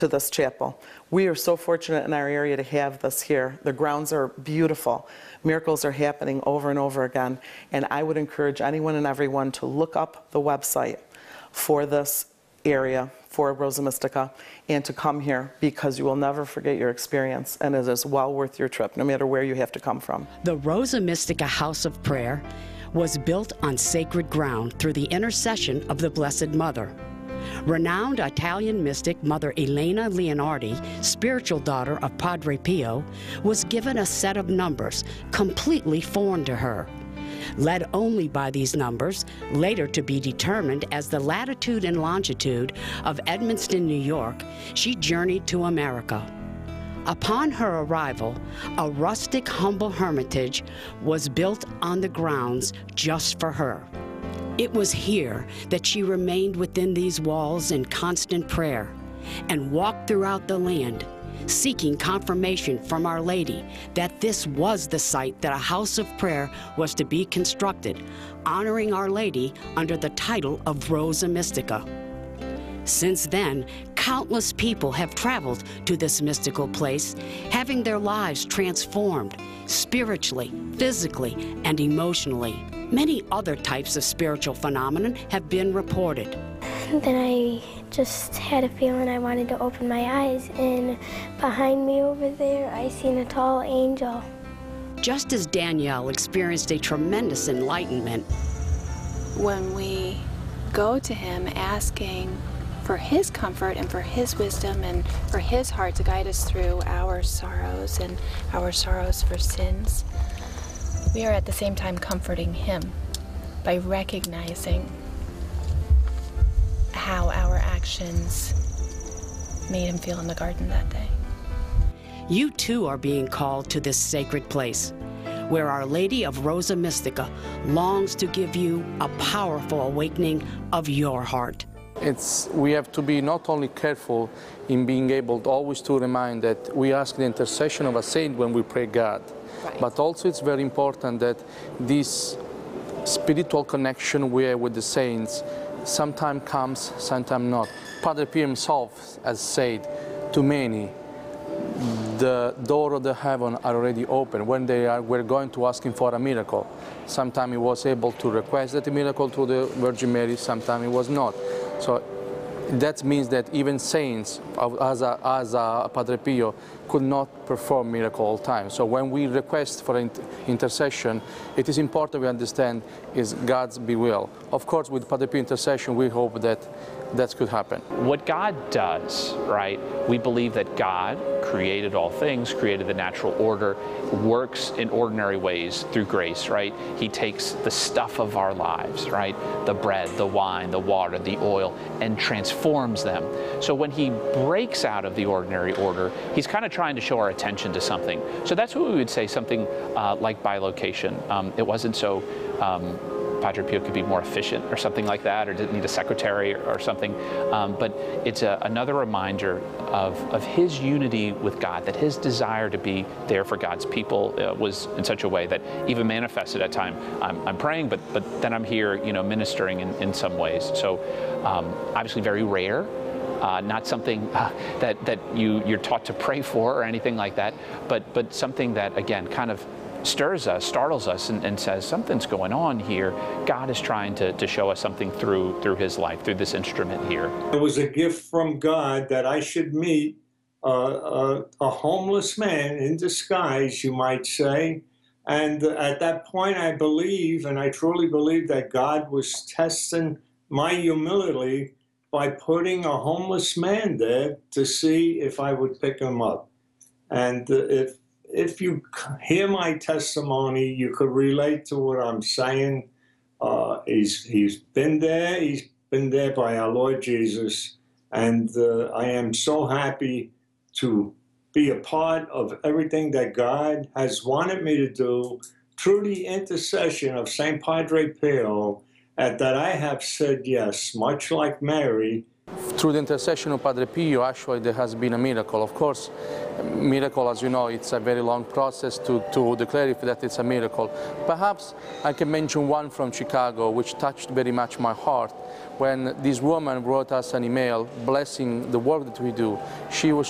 to this chapel. We are so fortunate in our area to have this here. The grounds are beautiful. Miracles are happening over and over again. And I would encourage anyone and everyone to look up the website for this area, for Rosa Mystica, and to come here, because you will never forget your experience, and it is well worth your trip, no matter where you have to come from. The Rosa Mystica House of Prayer was built on sacred ground through the intercession of the Blessed Mother. Renowned Italian mystic Mother Elena Leonardi, spiritual daughter of Padre Pio, was given a set of numbers completely foreign to her. Led only by these numbers, later to be determined as the latitude and longitude of Edmonston, New York, she journeyed to America. Upon her arrival, a rustic, humble hermitage was built on the grounds just for her. It was here that she remained within these walls in constant prayer and walked throughout the land, seeking confirmation from Our Lady that this was the site that a house of prayer was to be constructed, honoring Our Lady under the title of Rosa Mystica. Since then, countless people have traveled to this mystical place, having their lives transformed spiritually, physically, and emotionally. Many other types of spiritual phenomena have been reported. Then I just had a feeling I wanted to open my eyes, and behind me over there, I seen a tall angel. Just as Danielle experienced a tremendous enlightenment, when we go to him asking for his comfort and for his wisdom and for his heart to guide us through our sorrows and our sorrows for sins, we are at the same time comforting him by recognizing how our actions made him feel in the garden that day. You too are being called to this sacred place, where Our Lady of Rosa Mystica longs to give you a powerful awakening of your heart. We have to be not only careful in being able to always to remind that we ask the intercession of a saint when we pray God, right, but also it's very important that this spiritual connection we have with the saints sometimes comes, sometimes not. Padre Pio himself has said to many, the door of the heaven are already open when we're going to ask him for a miracle. Sometimes he was able to request that miracle to the Virgin Mary, sometimes he was not. So that means that even saints, as a Padre Pio, could not perform miracle all the time. So when we request for intercession, it is important we understand is God's will. Of course, with Padre Pio intercession, we hope that that could happen. What God does, right? We believe that God created all things, created the natural order, works in ordinary ways through grace, right? He takes the stuff of our lives, right? The bread, the wine, the water, the oil, and transforms them. So when he breaks out of the ordinary order, he's kind of trying to show our attention to something. So that's what we would say, something like bilocation. It wasn't so Padre Pio could be more efficient or something like that, or didn't need a secretary or something. But it's another reminder of his unity with God, that his desire to be there for God's people was in such a way that even manifested at time. I'm praying, but then I'm here, you know, ministering in some ways. So obviously very rare. Not something that you're taught to pray for or anything like that, but something that, again, kind of stirs us, startles us, and says something's going on here. God is trying to show us something through his life, through this instrument here. It was a gift from God that I should meet a homeless man in disguise, you might say. And at that point, I believe, and I truly believe, that God was testing my humility by putting a homeless man there to see if I would pick him up. And if you hear my testimony, you could relate to what I'm saying. He's been there by our Lord Jesus, and I am so happy to be a part of everything that God has wanted me to do through the intercession of St. Padre Pio, that I have said yes, much like Mary, Through the intercession of Padre Pio, actually, there has been a miracle. Of course, miracle, as you know, it's a very long process to declare if that it's a miracle. Perhaps I can mention one from Chicago, which touched very much my heart. When this woman wrote us an email blessing the work that we do, she was